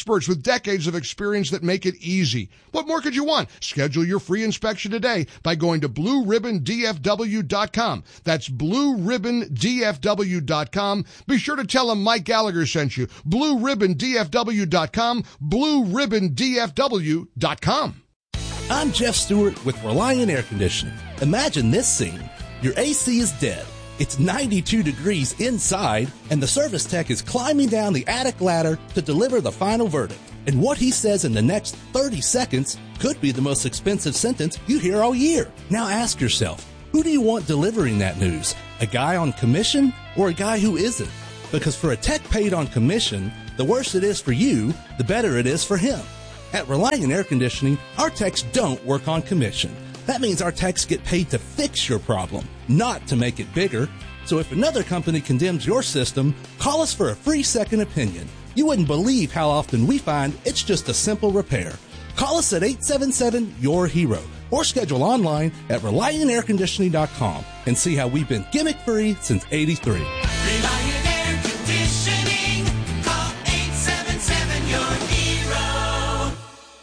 experts with decades of experience that make it easy. What more could you want? Schedule your free inspection today by going to BlueRibbonDFW.com. That's BlueRibbonDFW.com. Be sure to tell them Mike Gallagher sent you. BlueRibbonDFW.com. BlueRibbonDFW.com. I'm Jeff Stewart with Reliant Air Conditioning. Imagine this scene. Your AC is dead. It's 92 degrees inside, and the service tech is climbing down the attic ladder to deliver the final verdict. And what he says in the next 30 seconds could be the most expensive sentence you hear all year. Now ask yourself, who do you want delivering that news? A guy on commission or a guy who isn't? Because for a tech paid on commission, the worse it is for you, the better it is for him. At Reliant Air Conditioning, our techs don't work on commission. That means our techs get paid to fix your problem, not to make it bigger. So if another company condemns your system, call us for a free second opinion. You wouldn't believe how often we find it's just a simple repair. Call us at 877-YOUR-HERO or schedule online at ReliantAirConditioning.com and see how we've been gimmick-free since '83. Reliant Air Conditioning. Call 877-YOUR-HERO.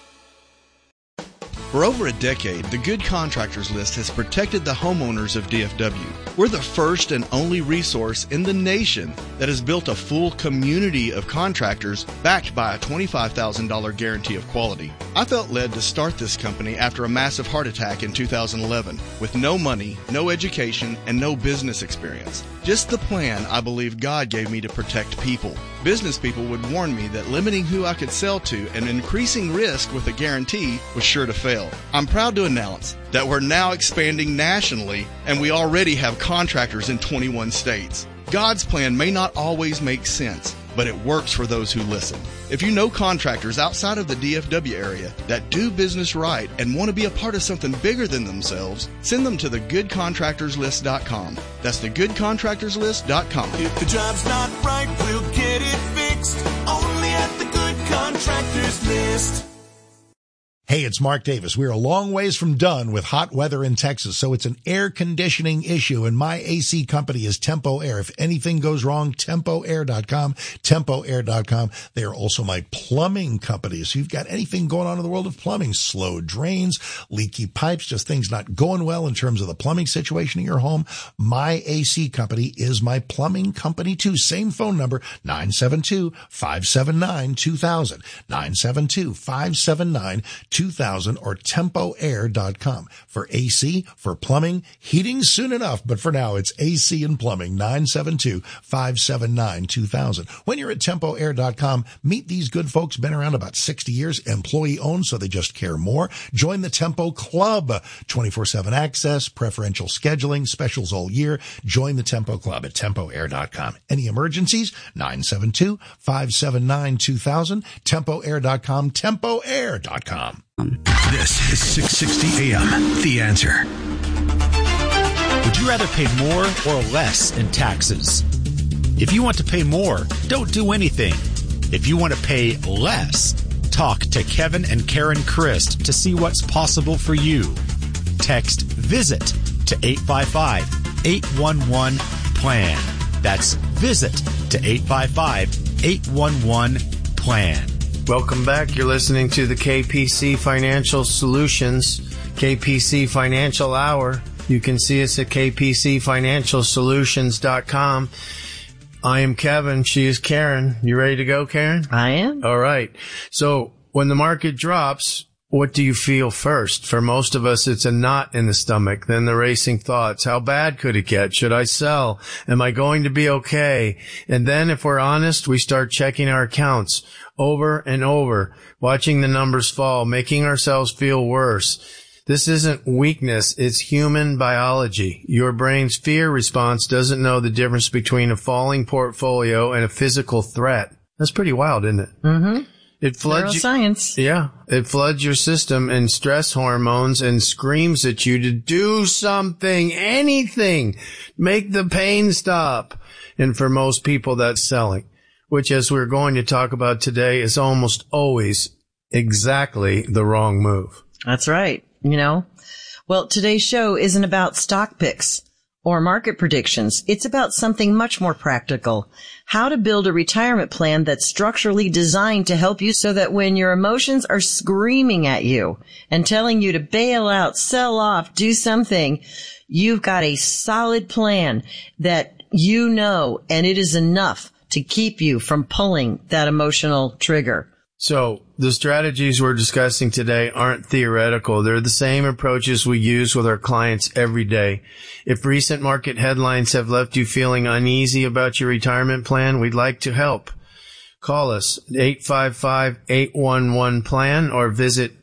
For over a decade, the Good Contractors List has protected the homeowners of DFW. We're the first and only resource in the nation that has built a full community of contractors backed by a $25,000 guarantee of quality. I felt led to start this company after a massive heart attack in 2011 with no money, no education, and no business experience. Just the plan I believe God gave me to protect people. Business people would warn me that limiting who I could sell to and increasing risk with a guarantee was sure to fail. I'm proud to announce that we're now expanding nationally, and we already have contractors in 21 states. God's plan may not always make sense, but it works for those who listen. If you know contractors outside of the DFW area that do business right and want to be a part of something bigger than themselves, send them to thegoodcontractorslist.com. That's thegoodcontractorslist.com. If the job's not right, we'll get it fixed. Only at the Good Contractors List. Hey, it's Mark Davis. We're a long ways from done with hot weather in Texas, so it's an air conditioning issue, and my AC company is Tempo Air. If anything goes wrong, TempoAir.com, TempoAir.com. They are also my plumbing company. So you've got anything going on in the world of plumbing, slow drains, leaky pipes, just things not going well in terms of the plumbing situation in your home. My AC company is my plumbing company too. Same phone number, 972-579-2000, 972-579-2000, or TempoAir.com for AC, for plumbing, heating soon enough. But for now, it's AC and plumbing, 972-579-2000. When you're at TempoAir.com, meet these good folks, been around about 60 years, employee owned, so they just care more. Join the Tempo Club, 24/7 access, preferential scheduling, specials all year. Join the Tempo Club at TempoAir.com. Any emergencies? 972-579-2000, TempoAir.com, TempoAir.com. This is 660 AM, The Answer. Would you rather pay more or less in taxes? If you want to pay more, don't do anything. If you want to pay less, talk to Kevin and Karen Christ to see what's possible for you. Text VISIT to 855-811-PLAN. That's VISIT to 855-811-PLAN. Welcome back. You're listening to the KPC Financial Solutions, KPC Financial Hour. You can see us at kpcfinancialsolutions.com. I am Kevin. She is Karen. You ready to go, Karen? I am. All right. So when the market drops, what do you feel first? For most of us, it's a knot in the stomach, then the racing thoughts. How bad could it get? Should I sell? Am I going to be okay? And then if we're honest, we start checking our accounts over and over, watching the numbers fall, making ourselves feel worse. This isn't weakness, it's human biology. Your brain's fear response doesn't know the difference between a falling portfolio and a physical threat. That's pretty wild, isn't it? Mm-hmm. It floods Neuroscience. It floods your system in stress hormones and screams at you to do something, anything, make the pain stop. And for most people, that's selling, which, as we're going to talk about today, is almost always exactly the wrong move. That's right. You know, well, today's show isn't about stock picks or market predictions. It's about something much more practical. How to build a retirement plan that's structurally designed to help you so that when your emotions are screaming at you and telling you to bail out, sell off, do something, you've got a solid plan that you know, and it is enough to keep you from pulling that emotional trigger. So the strategies we're discussing today aren't theoretical. They're the same approaches we use with our clients every day. If recent market headlines have left you feeling uneasy about your retirement plan, we'd like to help. Call us at 855-811-PLAN or visit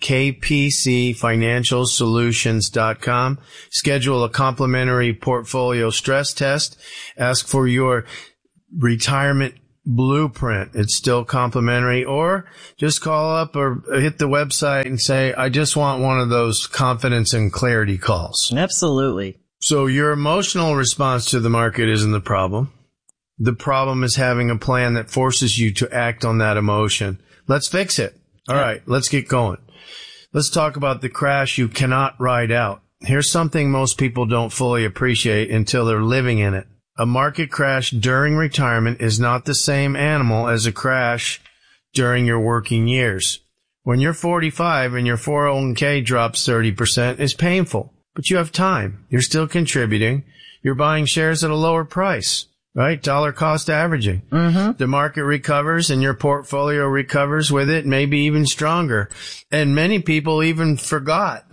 kpcfinancialsolutions.com. Schedule a complimentary portfolio stress test. Ask for your retirement blueprint. It's still complimentary, or just call up or hit the website and say, I just want one of those confidence and clarity calls. Absolutely. So your emotional response to the market isn't the problem. The problem is having a plan that forces you to act on that emotion. Let's fix it. All right, let's get going. Let's talk about the crash you cannot ride out. Here's something most people don't fully appreciate until they're living in it. A market crash during retirement is not the same animal as a crash during your working years. When you're 45 and your 401k drops 30%, it's painful, but you have time. You're still contributing. You're buying shares at a lower price, right? Dollar cost averaging. Mm-hmm. The market recovers and your portfolio recovers with it, maybe even stronger. And many people even forgot,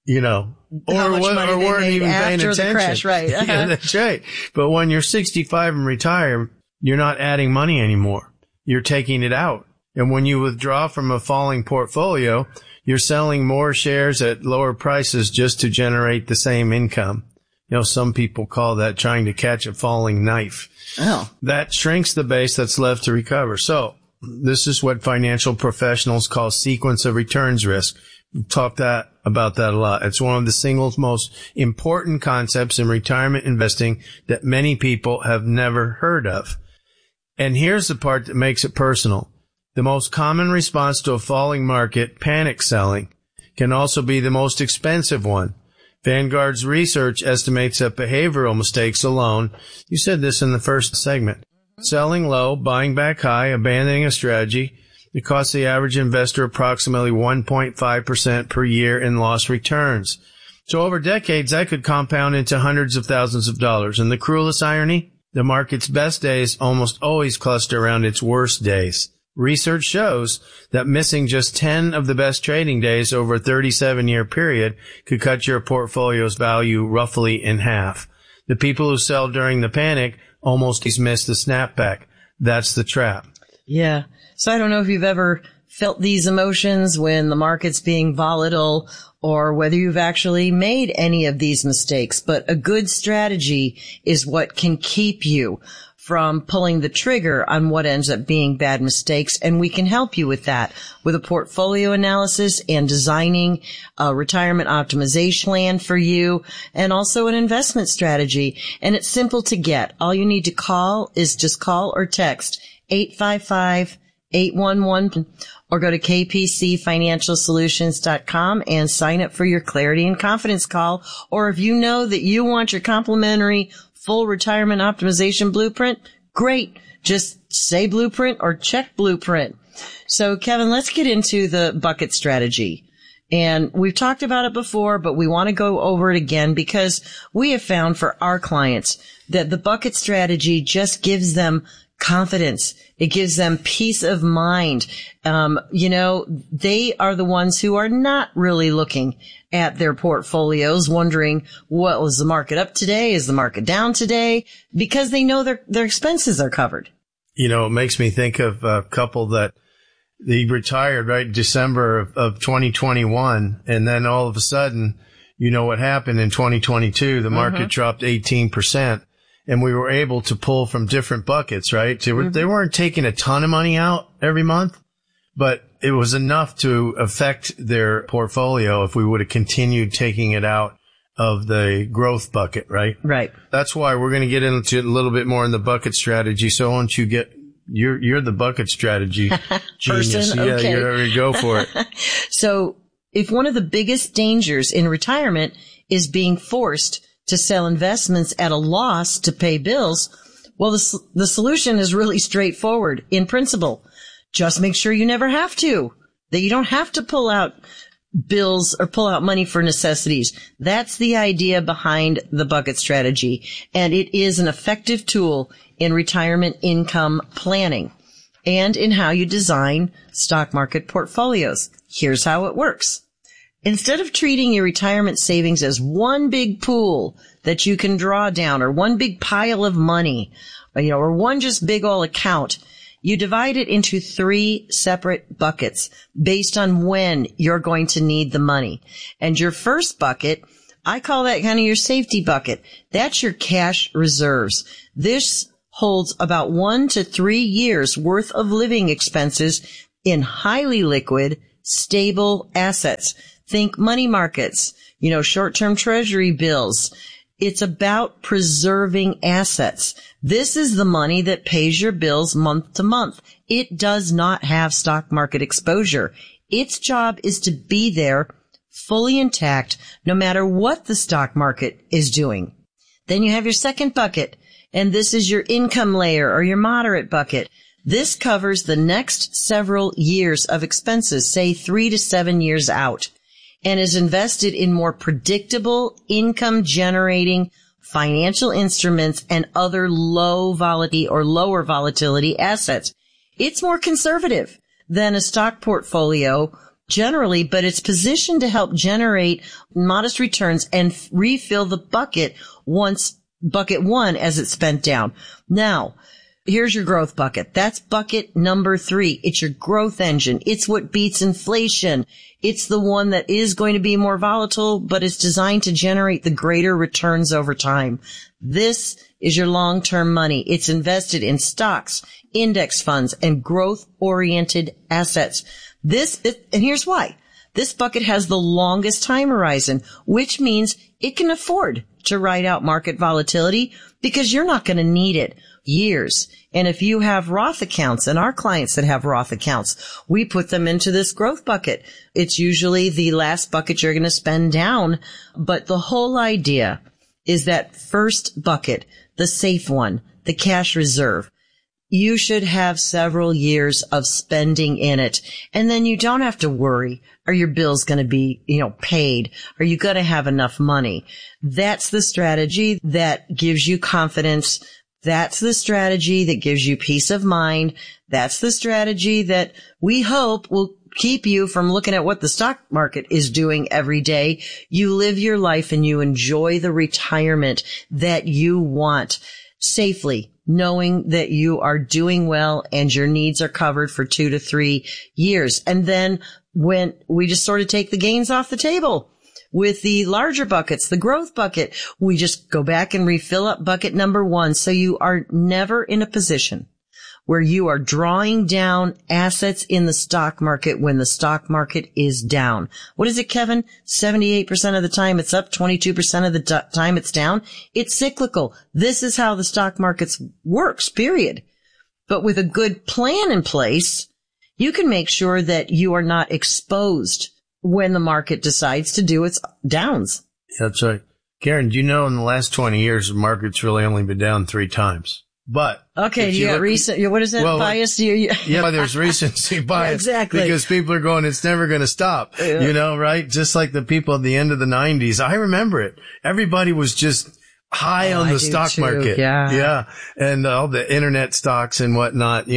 or weren't even paying attention. The crash, right. Uh-huh. Yeah, that's right. But when you're 65 and retire, you're not adding money anymore. You're taking it out. And when you withdraw from a falling portfolio, you're selling more shares at lower prices just to generate the same income. Some people call that trying to catch a falling knife. Oh. That shrinks the base that's left to recover. So this is what financial professionals call sequence of returns risk. We've talked about that a lot. It's one of the single most important concepts in retirement investing that many people have never heard of. And here's the part that makes it personal. The most common response to a falling market, panic selling, can also be the most expensive one. Vanguard's research estimates that behavioral mistakes alone, you said this in the first segment, selling low, buying back high, abandoning a strategy, it costs the average investor approximately 1.5% per year in lost returns. So over decades, that could compound into hundreds of thousands of dollars. And the cruelest irony, the market's best days almost always cluster around its worst days. Research shows that missing just 10 of the best trading days over a 37-year period could cut your portfolio's value roughly in half. The people who sell during the panic almost miss the snapback. That's the trap. Yeah. So I don't know if you've ever felt these emotions when the market's being volatile or whether you've actually made any of these mistakes, but a good strategy is what can keep you from pulling the trigger on what ends up being bad mistakes. And we can help you with that with a portfolio analysis and designing a retirement optimization plan for you and also an investment strategy. And it's simple to get. All you need to call is just call or text 855-811 or go to kpcfinancialsolutions.com and sign up for your clarity and confidence call. Or if you know that you want your complimentary full retirement optimization blueprint, great. Just say blueprint or check blueprint. So Kevin, let's get into the bucket strategy. And we've talked about it before, but we want to go over it again because we have found for our clients that the bucket strategy just gives them confidence. It gives them peace of mind. They are the ones who are not really looking at their portfolios, wondering, what was the market up today? Is the market down today? Because they know their expenses are covered. It makes me think of a couple that they retired right in December of 2021. And then all of a sudden, what happened in 2022, the market dropped 18%. And we were able to pull from different buckets, right? They weren't taking a ton of money out every month, but it was enough to affect their portfolio if we would have continued taking it out of the growth bucket, right? Right. That's why we're going to get into a little bit more in the bucket strategy. So once you get, you're the bucket strategy genius. Person? Yeah, okay. you're ready to go for it. So if one of the biggest dangers in retirement is being forced to sell investments at a loss to pay bills, well, the solution is really straightforward in principle. Just make sure you never have to, that you don't have to pull out bills or pull out money for necessities. That's the idea behind the bucket strategy. And it is an effective tool in retirement income planning and in how you design stock market portfolios. Here's how it works. Instead of treating your retirement savings as one big pool that you can draw down or one big pile of money, or one just big old account, you divide it into 3 separate buckets based on when you're going to need the money. And your first bucket, I call that kind of your safety bucket. That's your cash reserves. This holds about 1 to 3 years worth of living expenses in highly liquid, stable assets. Think money markets, short-term treasury bills. It's about preserving assets. This is the money that pays your bills month to month. It does not have stock market exposure. Its job is to be there fully intact no matter what the stock market is doing. Then you have your second bucket, and this is your income layer or your moderate bucket. This covers the next several years of expenses, say 3 to 7 years out, and is invested in more predictable income-generating financial instruments and other low volatility or lower volatility assets. It's more conservative than a stock portfolio generally, but it's positioned to help generate modest returns and refill the bucket once bucket 1 as it's spent down. Now, here's your growth bucket. That's bucket number 3. It's your growth engine. It's what beats inflation. It's the one that is going to be more volatile, but it's designed to generate the greater returns over time. This is your long-term money. It's invested in stocks, index funds, and growth-oriented assets. And here's why. This bucket has the longest time horizon, which means it can afford to ride out market volatility because you're not going to need it years. And if you have Roth accounts, and our clients that have Roth accounts, we put them into this growth bucket. It's usually the last bucket you're going to spend down. But the whole idea is that first bucket, the safe one, the cash reserve, you should have several years of spending in it. And then you don't have to worry. Are your bills going to be, paid? Are you going to have enough money? That's the strategy that gives you confidence. That's the strategy that gives you peace of mind. That's the strategy that we hope will keep you from looking at what the stock market is doing every day. You live your life and you enjoy the retirement that you want safely, knowing that you are doing well and your needs are covered for 2 to 3 years. And then when we just sort of take the gains off the table with the larger buckets, the growth bucket, we just go back and refill up bucket number 1. So you are never in a position where you are drawing down assets in the stock market when the stock market is down. What is it, Kevin? 78% of the time it's up, 22% of the time it's down. It's cyclical. This is how the stock market works, period. But with a good plan in place, you can make sure that you are not exposed when the market decides to do its downs. That's right. Karen, do you know in the last 20 years, the market's really only been down 3 times? But okay, you got recent. What is that bias? Yeah, there's recency bias. Exactly, because people are going, it's never going to stop. Yeah. Right? Just like the people at the end of the 90s. I remember it. Everybody was just high on the stock market. Yeah. And all the internet stocks and whatnot,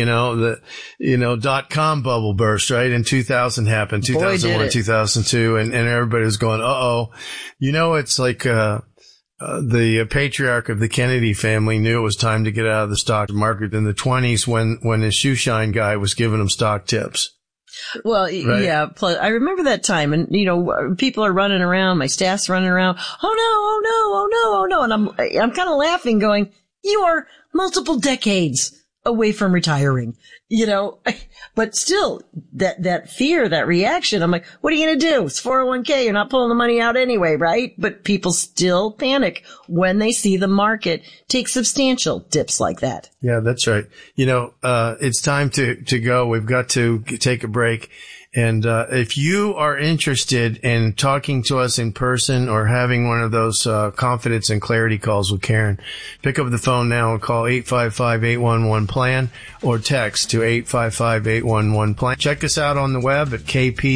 .com bubble burst, right? In 2000 happened, 2001, 2002. And everybody was going, it's like, the patriarch of the Kennedy family knew it was time to get out of the stock market in the 20s when his shoe shine guy was giving him stock tips. Well, right? Yeah. Plus, I remember that time, and people are running around. My staff's running around. Oh no! And I'm kind of laughing, going, "You are multiple decades away from retiring." But still, that fear, that reaction, I'm like, what are you going to do? It's 401k. You're not pulling the money out anyway, right? But people still panic when they see the market take substantial dips like that. Yeah, that's right. It's time to go. We've got to take a break. And if you are interested in talking to us in person or having one of those confidence and clarity calls with Karen, pick up the phone now and call 855-811-PLAN or text to 855-811-PLAN. Check us out on the web at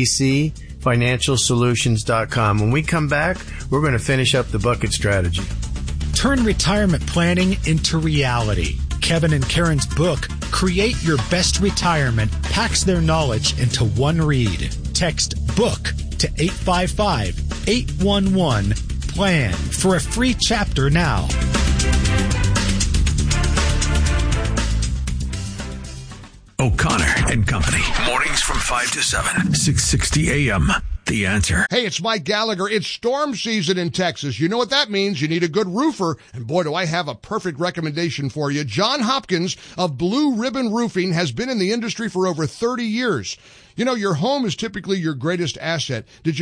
kpcfinancialsolutions.com. When we come back, we're going to finish up the bucket strategy. Turn retirement planning into reality. Kevin and Karen's book, Create Your Best Retirement, packs their knowledge into one read. Text BOOK to 855-811-PLAN for a free chapter now. O'Connor and Company. Mornings from 5 to 7. 660 AM. The Answer. Hey, it's Mike Gallagher. It's storm season in Texas. You know what that means. You need a good roofer. And boy, do I have a perfect recommendation for you. John Hopkins of Blue Ribbon Roofing has been in the industry for over 30 years. You know, your home is typically your greatest asset. Did you